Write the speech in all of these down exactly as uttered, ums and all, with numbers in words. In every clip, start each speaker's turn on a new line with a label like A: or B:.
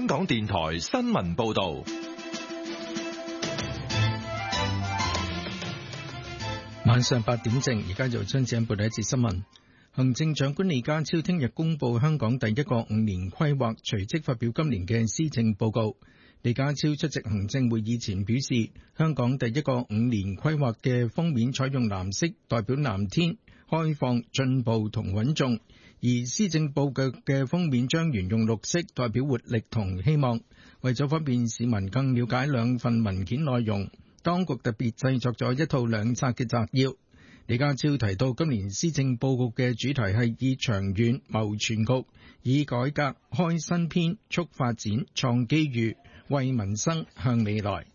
A: 香港電台新聞報道。
B: 晚上八點正，而家就將請報道一節新聞。行政長官李家超聽日公布香港第一個五年規劃，隨即發表今年嘅施政報告。李家超出席行政會議前表示，香港第一個五年規劃嘅封面採用藍色，代表藍天、開放、進步同穩重；而施政報告嘅封面將沿用綠色，代表活力同希望。為咗方便市民更了解兩份文件內容，當局特別製作咗一套兩冊嘅摘要。李家超提到，今年施政報告嘅主題係以長遠謀全局，以改革開新篇，促發展、創機遇，為民生向未來。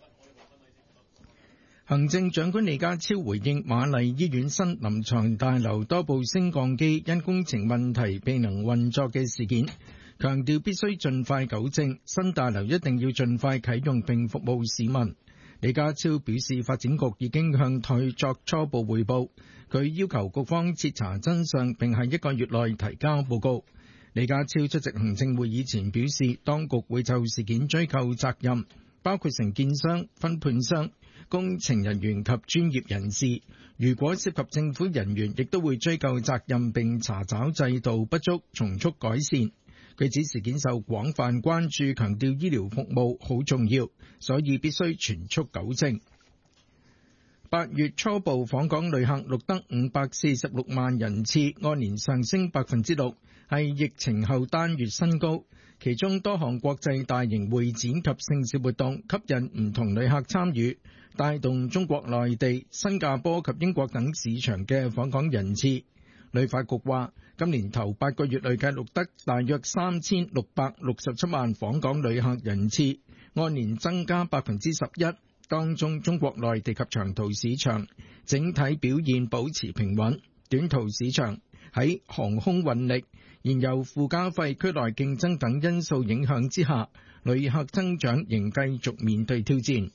B: 行政長官李家超回應瑪麗醫院新臨床大樓多部升降機因工程問題未能運作嘅事件，強調必須盡快糾正，新大樓一定要盡快啟用並服務市民。李家超表示，發展局已經向佢作初步匯報，佢要求局方徹查真相，並喺一個月內提交報告。李家超出席行政會議前表示，當局會就事件追究責任，包括承建商、分判商、工程人員及專業人士。如果涉及政府人員，亦都會追究責任並查找制度不足，從速改善。佢指事件受廣泛關注，強調醫療服務好重要，所以必須全速糾正。八月初步訪港旅客錄得五百四十六萬人次，按年上升百分之六，係疫情後單月新高。其中多項國際大型會展及盛事活動吸引唔同旅客參與，帶動中國內地、新加坡及英國等市場嘅訪港人次。旅發局話，今年頭八個月累計錄得大約三千六百六十七萬訪港旅客人次，按年增加百分之十一。當中中國內地及長途市場整體表現保持平穩，短途市場喺航空運力、燃油附加費、區內競爭等因素影響之下，旅客增長仍繼續面對挑戰。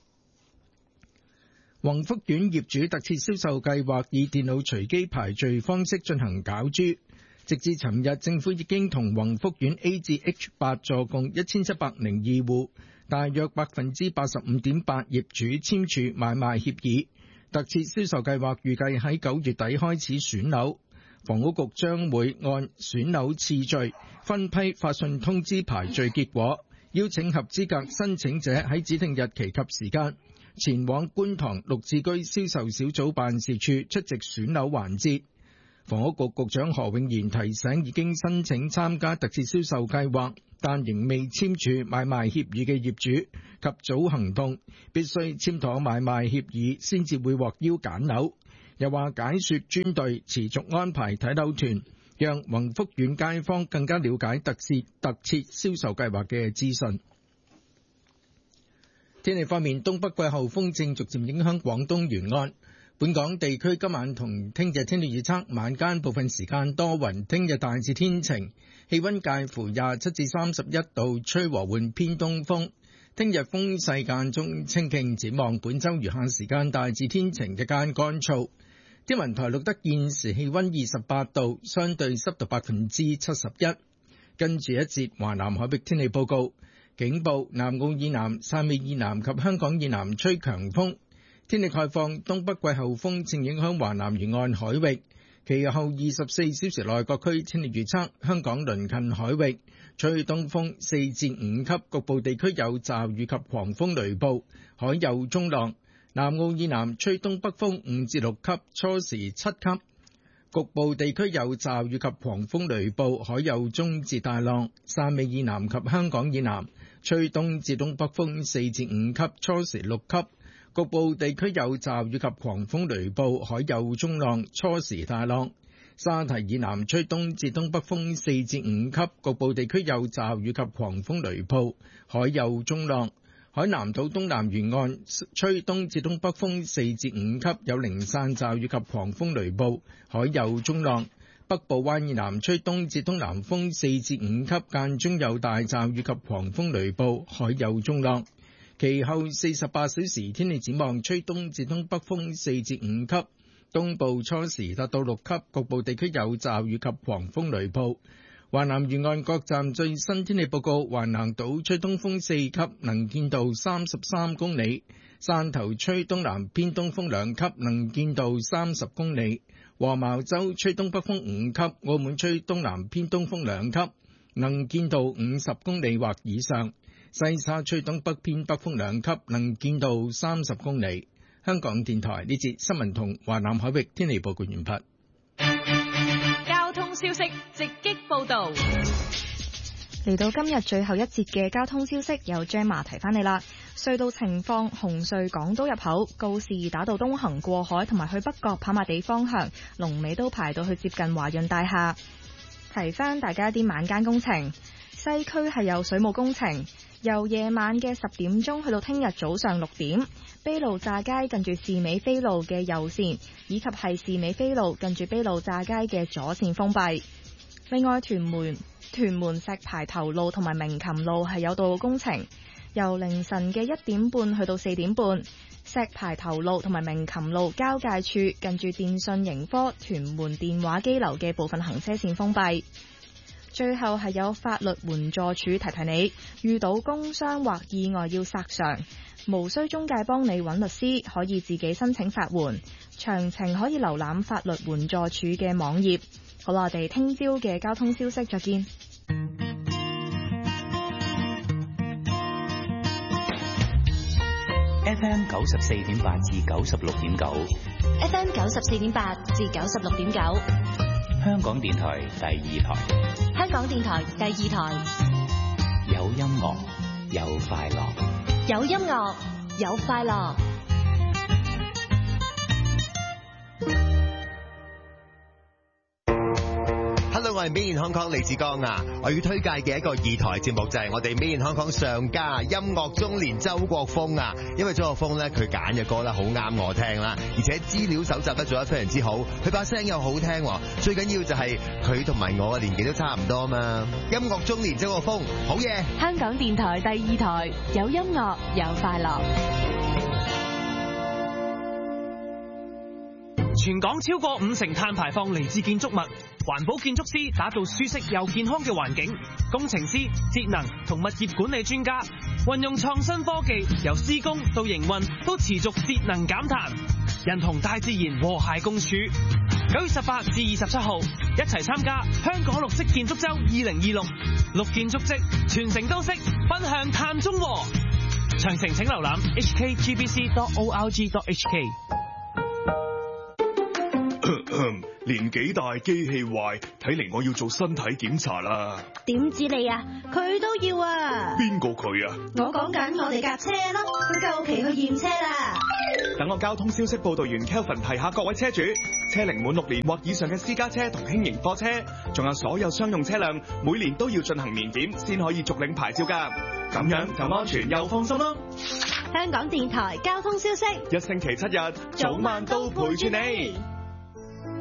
B: 宏福苑業主特設銷售計劃以電腦隨機排序方式進行攪珠，直至尋日，政府已經同宏福苑 A 至 H 八座共一千七百零二戶，大約百分之八十五點八業主簽署買賣協議。特設銷售計劃預計喺九月底開始選樓，房屋局將會按選樓次序分批發信通知排序結果，邀請合資格申請者喺指定日期及時間前往觀塘綠置居銷售小組辦事處出席選樓環節。房屋局局長何永賢提醒已經申請參加特設銷售計劃但仍未簽署買賣協議嘅業主及早行動，必須簽妥買賣協議先至會獲邀揀樓。又話解說專隊持續安排睇樓團，讓宏福苑街坊更加了解特設特設銷售計劃嘅資訊。天氣方面，東北季候風正逐漸影響廣東沿岸。本港地區今晚同聽日天氣預測，晚間部分時間多雲，聽日大致天晴，氣溫介乎廿七至三十一度，吹和緩偏東風。聽日風勢間中清勁，展望本週餘下時間大致天晴，日間乾燥。天文台錄得現時氣溫二十八度，相對濕度百分之七十一。跟住一節華南海域天氣報告。警報：南澳以南、汕尾以南及香港以南吹強風。天氣概況：東北季候風正影響華南沿岸海域。其後二十四小時內各區天氣預測：香港鄰近海域吹東風四至五級，局部地區有驟雨及狂風雷暴，海有中浪。南澳以南吹東北風五至六級，初時七級。局部地區有驟雨及狂風雷暴，海有中至大浪。汕尾以南及香港以南吹東至東北風四至五級，初時六級。局部地區有驟雨及狂風雷暴，海有中浪，初時大浪。沙堤以南吹東至東北風四至五級，局部地區有驟雨及狂風雷暴，海有中浪。海南島東南沿岸吹東至東北風四至五級，有零散驟雨及狂風雷暴，海有中浪。北部灣以南吹東至東南風四至五級，間中有大驟雨及狂風雷暴，海有中浪。其後四十八小時天氣展望，吹東至東北風四至五級，東部初時達到六級，局部地區有驟雨及狂風雷暴。 華南沿岸各站最新天氣報告：橫瀾島吹東風四級，能見度三十三公里；汕頭吹東南偏東風兩級，能見度三十公里；黃茅洲吹東北風五級，澳門吹東南偏東風兩級，能見度五十公里或以上；西沙吹東北偏北風兩級，能見度三十公里。香港電台呢節新聞同華南海域天氣報告完畢。
C: 交通消息直擊報道，
D: 嚟到今日最後一節嘅交通消息，由 Gemma 提翻你啦。隧道情況：紅隧港島入口告士打道東行過海同埋去北角跑馬地方向，龍尾都排到去接近華潤大廈。提翻大家一啲晚間工程，西區係有水務工程，由夜晚嘅十點鐘去到聽日早上六點，卑路乍街近住士美菲路嘅右線，以及係士美菲路近住卑路乍街嘅左線封閉。另外，屯門屯門石排頭路同埋鳴琴路係有道路工程，由凌晨嘅一點半去到四點半，石排頭路同埋鳴琴路交界處近住電訊盈科屯門電話機樓嘅部分行車線封閉。最後係有法律援助署提提你，遇到工傷或意外要索償，無需中介幫你揾律師，可以自己申請法援。詳情可以瀏覽法律援助署嘅網頁。好啦，我哋聽朝嘅交通消息再見。
E: F M 九十四點八至九十六點九
C: F M 九十四點八至九十六點九，
E: 香港電台第二台。
C: 香港電台第二台，
E: 有音樂，有快樂，
C: 有音樂，有快樂。
F: Hello， 我係 Made in Hong Kong 李志剛啊！我要推介嘅一個二台節目就係我哋 Made in Hong Kong 上家音樂中年周國峰啊！因為周國峰咧佢揀嘅歌咧好啱我聽啦，而且資料搜集得做得非常之好，佢把聲又好聽，最緊要就係佢同埋我嘅年紀都差唔多嘛！音樂中年周國峰，好嘢！
C: 香港電台第二台，有音樂有快樂。
G: 全港超過五成碳排放嚟自建築物，環保建築師打造舒適又健康嘅環境，工程師、節能同物業管理專家運用創新科技，由施工到營運都持續節能減碳，人同大自然和諧共處。九月十八至二十七號，一齊參加香港綠色建築週二零二六，綠建築跡，全城都識，奔向碳中和。詳情請瀏覽 h k g b c dot org dot h k。
H: 年紀大機器壞，睇嚟我要做身體檢查啦。
I: 點知你啊？佢都要啊。
H: 邊個佢啊？
I: 我講緊我哋架車咯，佢夠期去驗車啦。
J: 等我交通消息報道員 Kelvin 提下各位車主，車齡滿六年或以上嘅私家車同輕型貨車，仲有所有商用車輛，每年都要進行年檢先可以續領牌照㗎。咁樣就安全又放心咯。
I: 香港電台交通消息，
J: 一星期七日，早晚都陪住你。